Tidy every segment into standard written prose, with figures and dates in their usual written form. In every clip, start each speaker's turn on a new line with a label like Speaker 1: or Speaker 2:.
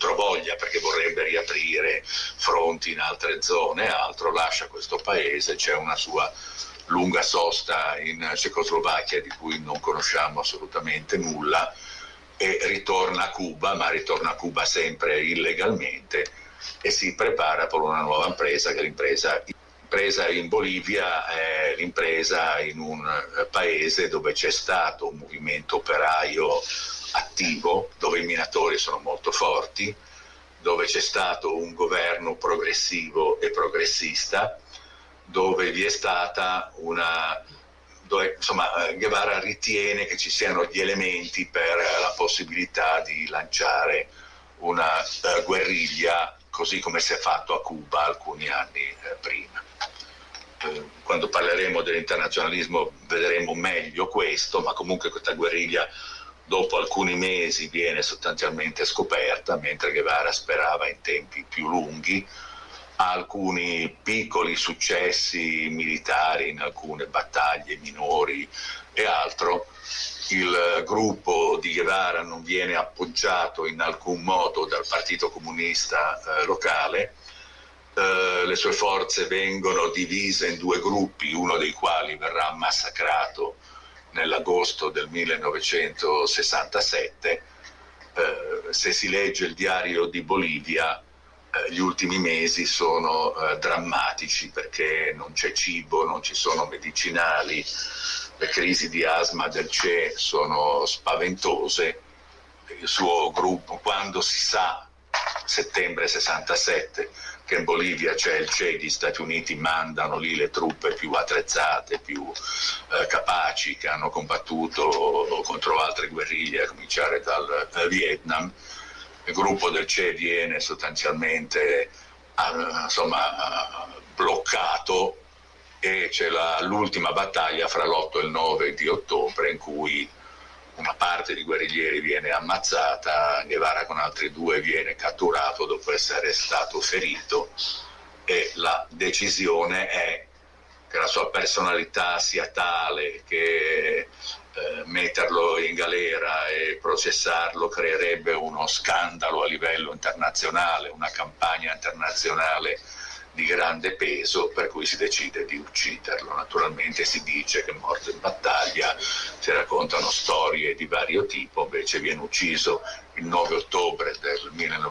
Speaker 1: controvoglia perché vorrebbe riaprire fronti in altre zone e altro, lascia questo paese, c'è una sua lunga sosta in Cecoslovacchia di cui non conosciamo assolutamente nulla e ritorna a Cuba, ma ritorna a Cuba sempre illegalmente e si prepara per una nuova impresa, che è l'impresa in Bolivia, è l'impresa in un paese dove c'è stato un movimento operaio attivo, dove i minatori sono molto forti, dove c'è stato un governo progressivo e progressista, dove vi è stata dove insomma Guevara ritiene che ci siano gli elementi per la possibilità di lanciare una guerriglia, così come si è fatto a Cuba alcuni anni prima. Quando parleremo dell'internazionalismo vedremo meglio questo, ma comunque questa guerriglia dopo alcuni mesi viene sostanzialmente scoperta, mentre Guevara sperava in tempi più lunghi. Ha alcuni piccoli successi militari in alcune battaglie minori e altro. Il gruppo di Guevara non viene appoggiato in alcun modo dal Partito Comunista locale. Le sue forze vengono divise in due gruppi, uno dei quali verrà massacrato nell'agosto del 1967. Se si legge il diario di Bolivia, gli ultimi mesi sono drammatici perché non c'è cibo, non ci sono medicinali, le crisi di asma del Che sono spaventose. Il suo gruppo, quando si sa, settembre 67, che in Bolivia c'è il Che, gli Stati Uniti mandano lì le truppe più attrezzate, più capaci, che hanno combattuto contro altre guerriglie, a cominciare dal Vietnam. Il gruppo del Che viene sostanzialmente bloccato e c'è l'ultima battaglia fra l'8 e il 9 di ottobre in cui una parte di guerriglieri viene ammazzata, Guevara con altri due viene catturato dopo essere stato ferito e la decisione è che la sua personalità sia tale che metterlo in galera e processarlo creerebbe uno scandalo a livello internazionale, una campagna internazionale di grande peso, per cui si decide di ucciderlo. Naturalmente si dice che è morto in battaglia, si raccontano storie di vario tipo, invece viene ucciso il 9 ottobre del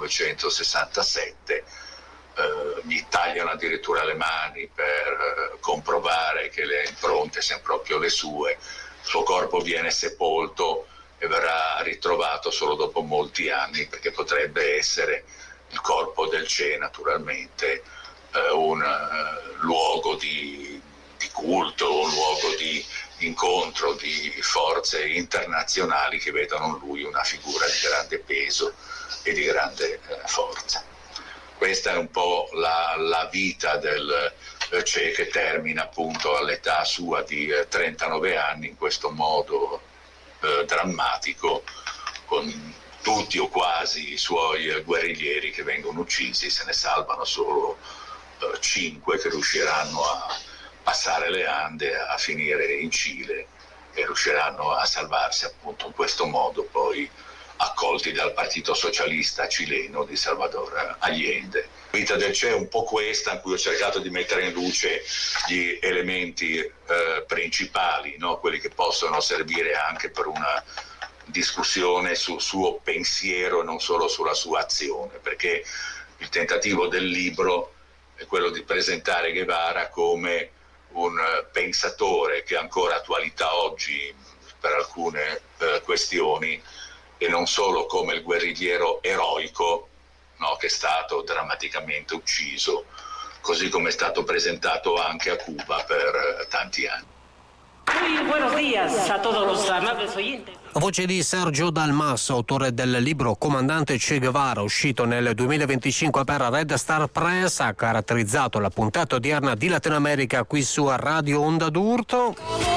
Speaker 1: 1967, gli tagliano addirittura le mani per comprovare che le impronte siano proprio le sue. Il suo corpo viene sepolto e verrà ritrovato solo dopo molti anni, perché potrebbe essere il corpo del Che, naturalmente, un luogo di culto, un luogo di incontro di forze internazionali che vedono in lui una figura di grande peso e di grande forza. Questa è un po' la vita del Che, che termina appunto all'età sua di 39 anni in questo modo drammatico, con tutti o quasi i suoi guerriglieri che vengono uccisi. Se ne salvano solo 5 che riusciranno a passare le Ande, a finire in Cile e riusciranno a salvarsi appunto in questo modo, poi accolti dal Partito Socialista cileno di Salvador Allende. La vita del Che è un po' questa, in cui ho cercato di mettere in luce gli elementi principali, no? Quelli che possono servire anche per una discussione sul suo pensiero e non solo sulla sua azione, perché il tentativo del libro è quello di presentare Guevara come un pensatore che ha ancora attualità oggi per alcune questioni, e non solo come il guerrigliero eroico, no, che è stato drammaticamente ucciso, così come è stato presentato anche a Cuba per tanti anni.
Speaker 2: Muy buenos días a todos los amables oyentes.
Speaker 3: Voce di Sergio Dalmasso, autore del libro Comandante Che Guevara, uscito nel 2025 per Red Star Press, ha caratterizzato la puntata odierna di Latino America qui su Radio Onda d'Urto.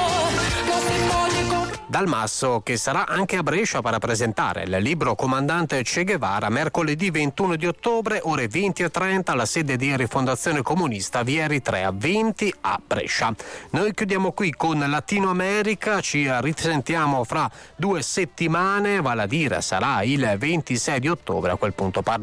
Speaker 3: Dalmasso che sarà anche a Brescia per presentare il libro Comandante Che Guevara mercoledì 21 di ottobre, ore 20:30, alla sede di Rifondazione Comunista via Eritrea 20 a Brescia. Noi chiudiamo qui con Latino America, ci risentiamo fra 2 settimane, vale a dire sarà il 26 di ottobre, a quel punto parleremo